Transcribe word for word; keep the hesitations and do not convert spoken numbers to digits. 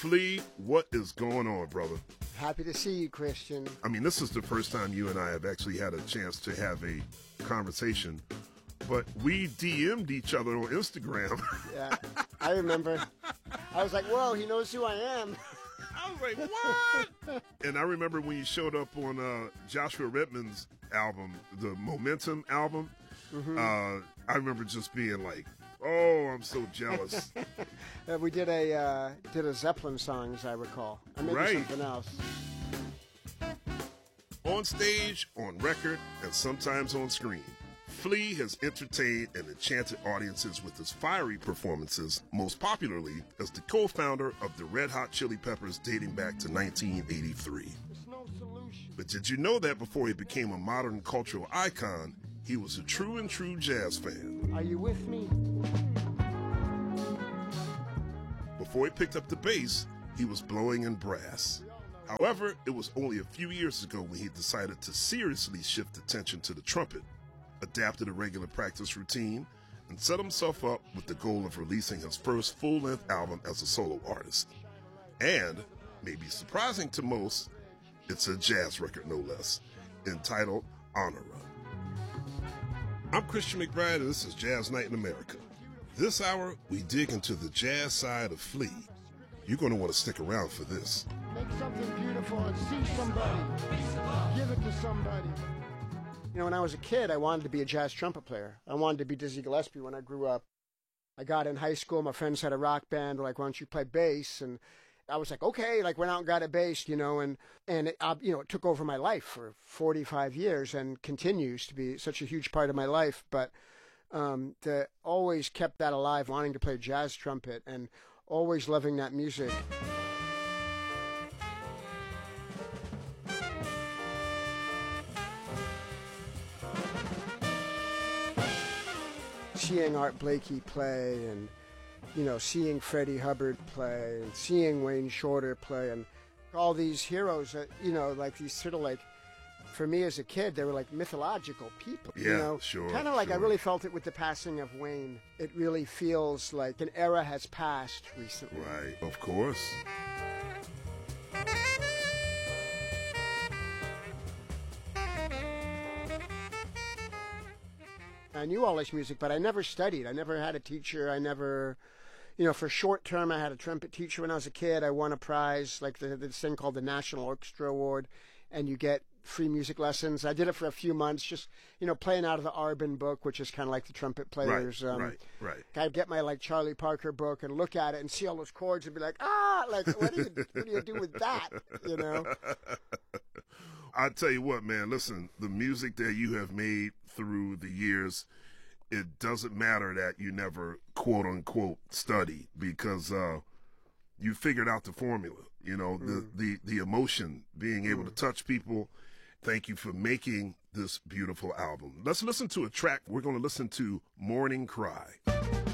Flea, what is going on, brother? Happy to see you, Christian. I mean, this is the first time you and I have actually had a chance to have a conversation, but we D M'd each other on Instagram. Yeah, I remember. I was like, whoa, he knows who I am. I was like, what? And I remember when you showed up on uh, Joshua Redman's album, the Momentum album. Mm-hmm. Uh, I remember just being like, oh, I'm so jealous. uh, we did a uh, did a Zeppelin song, as I recall. Or maybe right. something else. On stage, on record, and sometimes on screen, Flea has entertained and enchanted audiences with his fiery performances, most popularly as the co-founder of the Red Hot Chili Peppers dating back to nineteen eighty-three. No solution. But did you know that before he became a modern cultural icon, he was a true and true jazz fan? Are you with me? Before he picked up the bass, he was blowing in brass. However, it was only a few years ago when he decided to seriously shift attention to the trumpet, adapted a regular practice routine, and set himself up with the goal of releasing his first full-length album as a solo artist. And, maybe surprising to most, it's a jazz record no less, entitled Honor Run. I'm Christian McBride, and this is Jazz Night in America. This hour, we dig into the jazz side of Flea. You're going to want to stick around for this. Make something beautiful and see somebody. Give it to somebody. You know, when I was a kid, I wanted to be a jazz trumpet player. I wanted to be Dizzy Gillespie when I grew up. I got in high school, my friends had a rock band, like, why don't you play bass? And I was like, okay, like, went out and got a bass, you know, and, and it, uh, you know, it took over my life for forty-five years and continues to be such a huge part of my life. But um, the, always kept that alive, wanting to play jazz trumpet and always loving that music. Seeing Art Blakey play and, you know, seeing Freddie Hubbard play and seeing Wayne Shorter play and all these heroes that, you know, like these sort of like, for me as a kid, they were like mythological people. Yeah, you know? sure. Kind of like sure. I really felt it with the passing of Wayne. It really feels like an era has passed recently. Right, of course. I knew all this music, but I never studied. I never had a teacher. I never, you know, for short term, I had a trumpet teacher when I was a kid. I won a prize, like the, this thing called the National Orchestra Award, and you get free music lessons. I did it for a few months, just, you know, playing out of the Arbin book, which is kind of like the trumpet players. Right, um, right, right. I'd get my, like, Charlie Parker book and look at it and see all those chords and be like, ah, like, what do you, what do, you do with that, you know? I tell you what, man, listen, the music that you have made through the years, it doesn't matter that you never, quote unquote, study, because uh, you figured out the formula, you know, mm. the, the, the emotion, being able mm. to touch people. Thank you for making this beautiful album. Let's listen to a track. We're going to listen to Morning Cry.